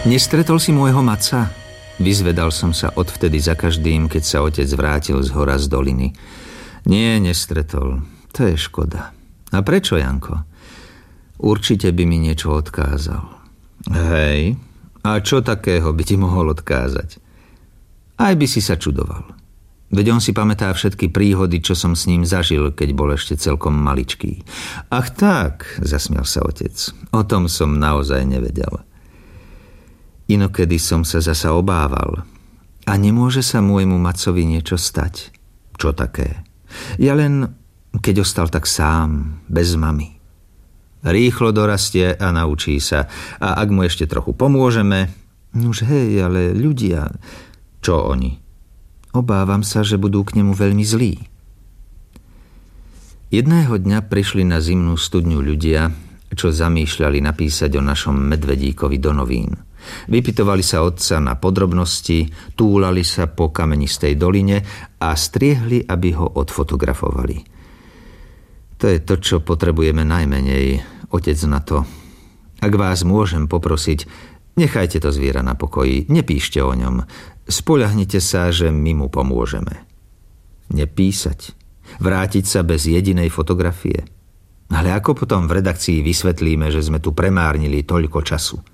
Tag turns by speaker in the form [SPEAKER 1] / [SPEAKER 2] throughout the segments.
[SPEAKER 1] Nestretol si môjho maca? Vyzvedal som sa odvtedy za každým, keď sa otec vrátil z hora z doliny. Nie, nestretol. To je škoda. A prečo, Janko? Určite by mi niečo odkázal. Hej, a čo takého by ti mohol odkázať? Aj by si sa čudoval. Veď on si pamätá všetky príhody, čo som s ním zažil, keď bol ešte celkom maličký. Ach tak, zasmial sa otec. O tom som naozaj nevedel. Inokedy som sa zasa obával. A nemôže sa môjmu macovi niečo stať? Čo také? Ja len, keď ostal tak sám, bez mamy. Rýchlo dorastie a naučí sa. A ak mu ešte trochu pomôžeme... Nuž hej, ale ľudia... Čo oni? Obávam sa, že budú k nemu veľmi zlí. Jedného dňa prišli na zimnú studňu ľudia, čo zamýšľali napísať o našom medvedíkovi do novín. Vypytovali sa otca na podrobnosti, túlali sa po kamenistej doline a striehli, aby ho odfotografovali. To je to, čo potrebujeme najmenej, otec na to. Ak vás môžem poprosiť, nechajte to zviera na pokoji, nepíšte o ňom. Spoľahnite sa, že my mu pomôžeme. Nepísať? Vrátiť sa bez jedinej fotografie? Ale ako potom v redakcii vysvetlíme, že sme tu premárnili toľko času?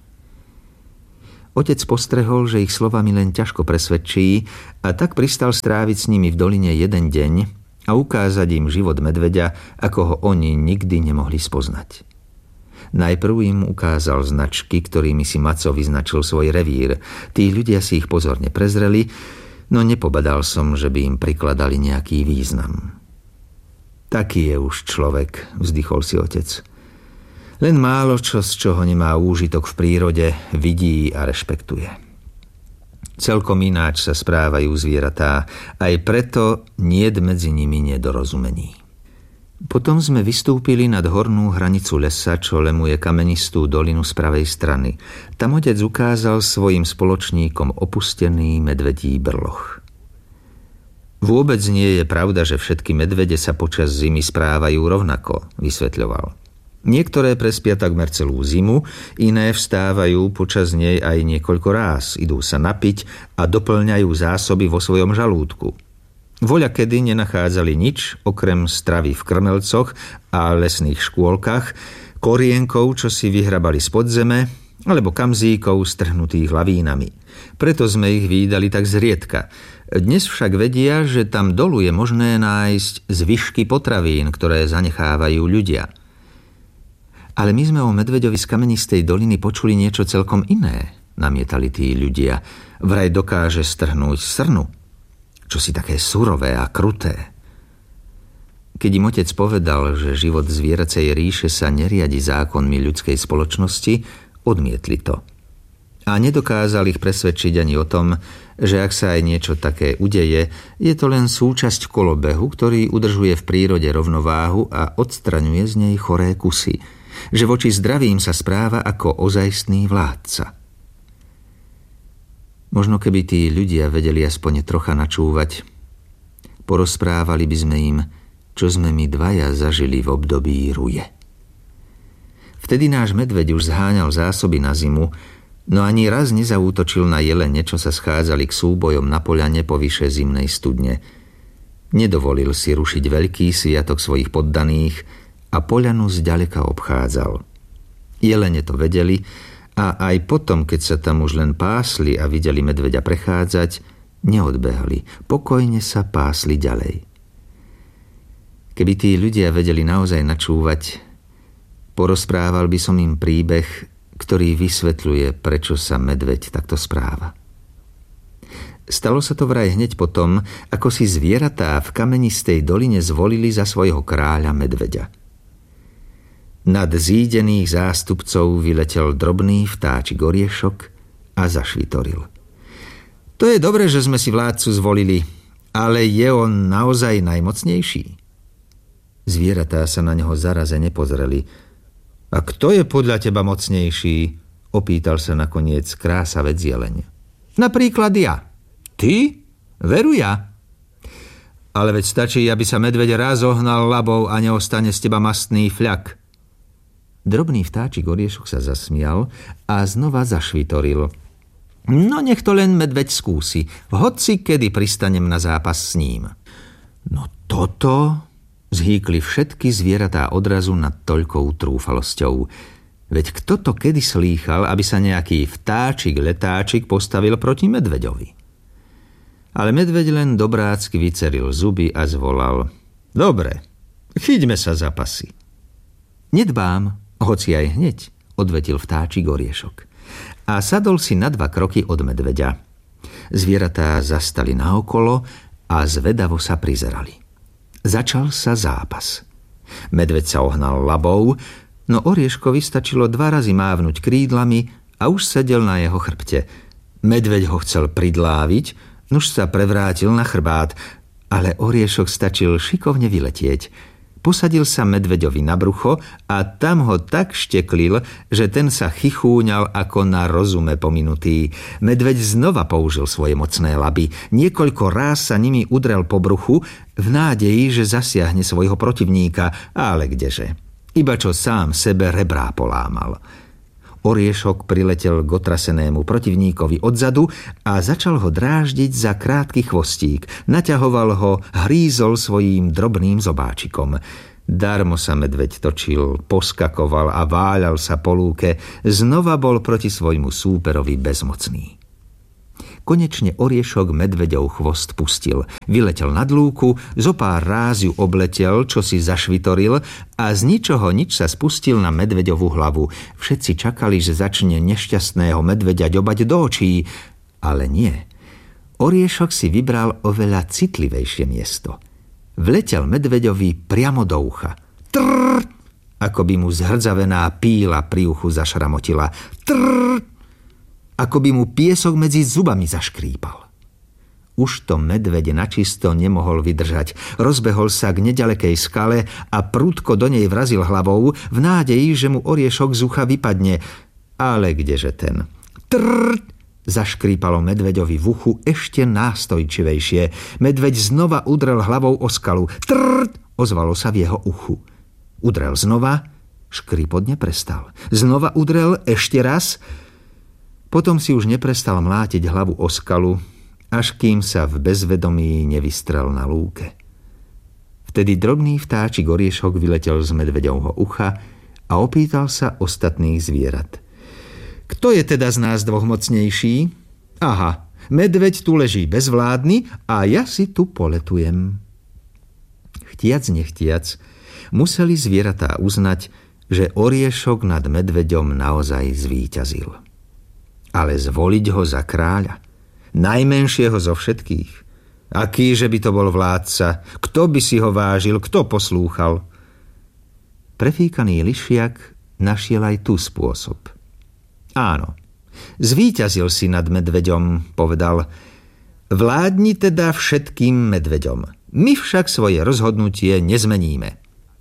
[SPEAKER 1] Otec postrehol, že ich slovami len ťažko presvedčí a tak pristal stráviť s nimi v doline jeden deň a ukázať im život medveďa, ako ho oni nikdy nemohli spoznať. Najprv im ukázal značky, ktorými si Maco vyznačil svoj revír. Tí ľudia si ich pozorne prezreli, no nepobadal som, že by im prikladali nejaký význam. Taký je už človek, vzdychol si otec. Len málo čo, z čoho nemá úžitok v prírode, vidí a rešpektuje. Celkom ináč sa správajú zvieratá, aj preto niet medzi nimi nedorozumení. Potom sme vystúpili nad hornú hranicu lesa, čo lemuje kamenistú dolinu z pravej strany. Tam otec ukázal svojim spoločníkom opustený medvedí brloch. Vôbec nie je pravda, že všetky medvede sa počas zimy správajú rovnako, vysvetľoval. Niektoré prespia takmer celú zimu, iné vstávajú počas nej aj niekoľko ráz, idú sa napiť a doplňajú zásoby vo svojom žalúdku. Voľakedy nenachádzali nič, okrem stravy v krmelcoch a lesných škôlkach, korienkov, čo si vyhrabali z podzeme, alebo kamzíkov strhnutých lavínami. Preto sme ich vídali tak zriedka. Dnes však vedia, že tam dolu je možné nájsť zvyšky potravín, ktoré zanechávajú ľudia. Ale my sme o medveďovi z kamenistej doliny počuli niečo celkom iné, namietali tí ľudia. Vraj dokáže strhnúť srnu. Čosi také surové a kruté. Keď im otec povedal, že život zvieracej ríše sa neriadi zákonmi ľudskej spoločnosti, odmietli to. A nedokázal ich presvedčiť ani o tom, že ak sa aj niečo také udeje, je to len súčasť kolobehu, ktorý udržuje v prírode rovnováhu a odstraňuje z nej choré kusy. Že voči zdravým sa správa ako ozajstný vládca. Možno keby tí ľudia vedeli aspoň trocha načúvať, porozprávali by sme im, čo sme my dvaja zažili v období ruje. Vtedy náš medveď už zháňal zásoby na zimu, no ani raz nezaútočil na jelene, čo sa schádzali k súbojom na poľane povyše zimnej studne. Nedovolil si rušiť veľký sviatok svojich poddaných a poľanu zďaleka obchádzal. Jelene to vedeli a aj potom, keď sa tam už len pásli a videli medveďa prechádzať, neodbehli, pokojne sa pásli ďalej. Keby tí ľudia vedeli naozaj načúvať, porozprával by som im príbeh, ktorý vysvetľuje, prečo sa medveď takto správa. Stalo sa to vraj hneď potom, ako si zvieratá v kamenistej doline zvolili za svojho kráľa medveďa. Nad zídených zástupcov vyletel drobný vtáčik oriešok a zašvitoril. To je dobre, že sme si vládcu zvolili, ale je on naozaj najmocnejší? Zvieratá sa na neho zarazene pozreli. A kto je podľa teba mocnejší? Opýtal sa nakoniec krásavec jeleň. Napríklad ja. Ty? Veru ja. Ale veď stačí, aby sa medveď raz ohnal labou a neostane z teba mastný fľak. Drobný vtáčik Oriešok sa zasmial a znova zašvitoril. No nech to len medveď skúsi, hoci kedy pristanem na zápas s ním. No toto, zhýkli všetky zvieratá odrazu nad toľkou trúfalosťou. Veď kto to kedy slýchal, aby sa nejaký vtáčik-letáčik postavil proti medveďovi? Ale medveď len dobrácky vyceril zuby a zvolal. Dobre, chyťme sa za pasy. Nedbám, hoci aj hneď, odvetil vtáčik Oriešok. A sadol si na 2 kroky od medveďa. Zvieratá zastali naokolo a zvedavo sa prizerali. Začal sa zápas. Medveď sa ohnal labou, no Orieškovi stačilo 2 razy mávnuť krídlami a už sedel na jeho chrbte. Medveď ho chcel pridláviť, nuž sa prevrátil na chrbát, ale Oriešok stačil šikovne vyletieť. Posadil sa medveďovi na brucho a tam ho tak šteklil, že ten sa chichúňal ako na rozume pominutý. Medveď znova použil svoje mocné laby. Niekoľko ráz sa nimi udrel po bruchu v nádeji, že zasiahne svojho protivníka, ale kdeže. Iba čo sám sebe rebrá polámal. Oriešok priletel k otrasenému protivníkovi odzadu a začal ho dráždiť za krátky chvostík. Naťahoval ho, hrízol svojím drobným zobáčikom. Darmo sa medveď točil, poskakoval a váľal sa po lúke. Znova bol proti svojmu súperovi bezmocný. Konečne Oriešok medveďov chvost pustil. Vyletel nad lúku, zopár ráz ju obletel, čo si zašvitoril a z ničoho nič sa spustil na medveďovú hlavu. Všetci čakali, že začne nešťastného medveďa ďobať do očí, ale nie. Oriešok si vybral oveľa citlivejšie miesto. Vletel medveďovi priamo do ucha. Trrr! Ako by mu zhrdzavená píla pri uchu zašramotila. Trrr! Ako by mu piesok medzi zubami zaškrípal. Už to medveď načisto nemohol vydržať. Rozbehol sa k nedalekej skale a prudko do nej vrazil hlavou v nádeji, že mu Oriešok z ucha vypadne. Ale kdeže ten? Trrr! Zaškrípalo medveďovi v uchu ešte nástojčivejšie. Medveď znova udrel hlavou o skalu. Trrr! Ozvalo sa v jeho uchu. Udrel znova, škrípot neprestal. Znova udrel ešte raz. Potom si už neprestal mlátiť hlavu o skalu, až kým sa v bezvedomí nevystrel na lúke. Vtedy drobný vtáčik Oriešok vyletel z medveďovho ucha a opýtal sa ostatných zvierat. Kto je teda z nás 2 mocnejší? Aha, medveď tu leží bezvládny a ja si tu poletujem. Chtiac nechtiac, museli zvieratá uznať, že Oriešok nad medveďom naozaj zvíťazil. Ale zvoliť ho za kráľa, najmenšieho zo všetkých. Akýže by to bol vládca? Kto by si ho vážil? Kto poslúchal? Prefíkaný lišiak našiel aj tu spôsob. Áno, zvíťazil si nad medveďom, povedal. Vládni teda všetkým medveďom. My však svoje rozhodnutie nezmeníme.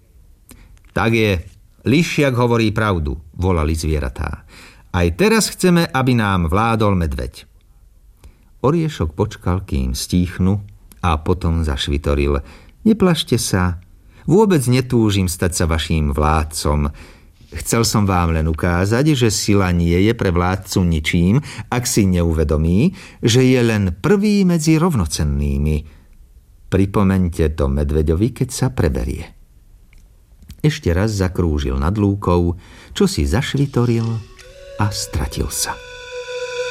[SPEAKER 1] Tak je, lišiak hovorí pravdu, volali zvieratá. Aj teraz chceme, aby nám vládol medveď. Oriešok počkal, kým stíchnu a potom zašvitoril. Neplašte sa, vôbec netúžim stať sa vaším vládcom. Chcel som vám len ukázať, že sila nie je pre vládcu ničím, ak si neuvedomí, že je len prvý medzi rovnocennými. Pripomeňte to medveďovi, keď sa preberie. Ešte raz zakrúžil nad lúkou, čo si zašvitoril a stratil sa.